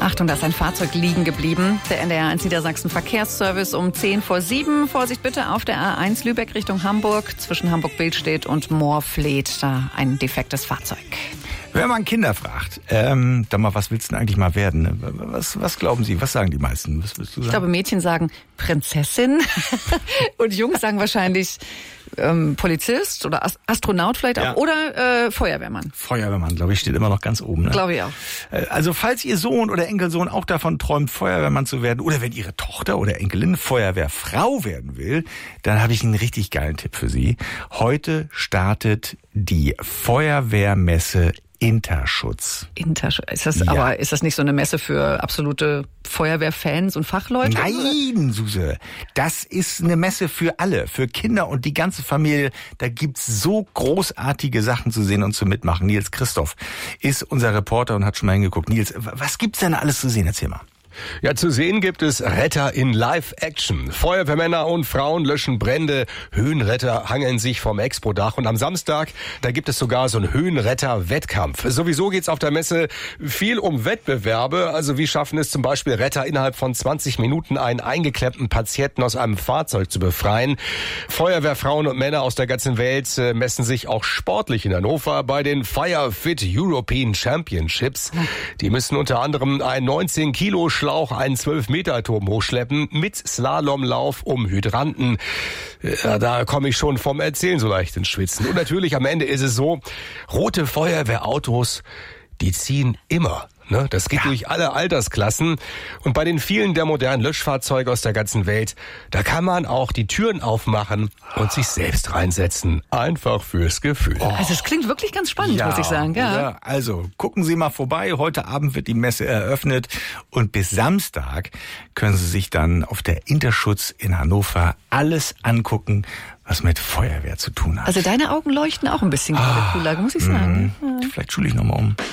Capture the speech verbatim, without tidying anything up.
Achtung, da ist ein Fahrzeug liegen geblieben. Der N D R eins Niedersachsen Verkehrsservice um zehn vor sieben. Vorsicht bitte auf der A eins Lübeck Richtung Hamburg. Zwischen Hamburg-Billstedt und Moorfleet. Da ein defektes Fahrzeug. Wenn man Kinder fragt, ähm, dann mal, was willst du denn eigentlich mal werden? Was, was glauben Sie? Was sagen die meisten? Was willst du sagen? Ich glaube, Mädchen sagen Prinzessin und Jungs sagen wahrscheinlich ähm, Polizist oder Ast- Astronaut vielleicht auch Ja. oder äh, Feuerwehrmann. Feuerwehrmann, glaube ich, steht immer noch ganz oben. Ne? Glaube ich auch. Also falls Ihr Sohn oder Enkelsohn auch davon träumt, Feuerwehrmann zu werden, oder wenn Ihre Tochter oder Enkelin Feuerwehrfrau werden will, dann habe ich einen richtig geilen Tipp für Sie. Heute startet die Feuerwehrmesse Interschutz. Interschutz. Ist das, Ja. aber ist das nicht so eine Messe für absolute Feuerwehrfans und Fachleute? Nein, Suse, das ist eine Messe für alle, für Kinder und die ganze Familie. Da gibt's so großartige Sachen zu sehen und zu mitmachen. Nils Christoph ist unser Reporter und hat schon mal hingeguckt. Nils, was gibt's denn alles zu sehen? Erzähl mal. Ja, zu sehen gibt es Retter in Live-Action. Feuerwehrmänner und Frauen löschen Brände, Höhenretter hangeln sich vom Expo-Dach und am Samstag, da gibt es sogar so einen Höhenretter-Wettkampf. Sowieso geht's auf der Messe viel um Wettbewerbe, also wie schaffen es zum Beispiel Retter innerhalb von zwanzig Minuten einen eingeklemmten Patienten aus einem Fahrzeug zu befreien. Feuerwehrfrauen und Männer aus der ganzen Welt messen sich auch sportlich in Hannover bei den Fire Fit European Championships. Die müssen unter anderem ein neunzehn Kilo Schlauch einen zwölf Meter Turm hochschleppen mit Slalomlauf um Hydranten. Ja, da komme ich schon vom Erzählen so leicht ins Schwitzen. Und natürlich am Ende ist es so, rote Feuerwehrautos, die ziehen immer. Ne, das geht ja durch alle Altersklassen. Und bei den vielen der modernen Löschfahrzeuge aus der ganzen Welt, da kann man auch die Türen aufmachen und sich selbst reinsetzen. Einfach fürs Gefühl. Oh. Also es klingt wirklich ganz spannend, Ja, muss ich sagen. Ja. Oder? Also gucken Sie mal vorbei. Heute Abend wird die Messe eröffnet und bis Samstag können Sie sich dann auf der Interschutz in Hannover alles angucken, was mit Feuerwehr zu tun hat. Also deine Augen leuchten auch ein bisschen gerade cooler, muss ich sagen. Mhm. Vielleicht schule ich nochmal um.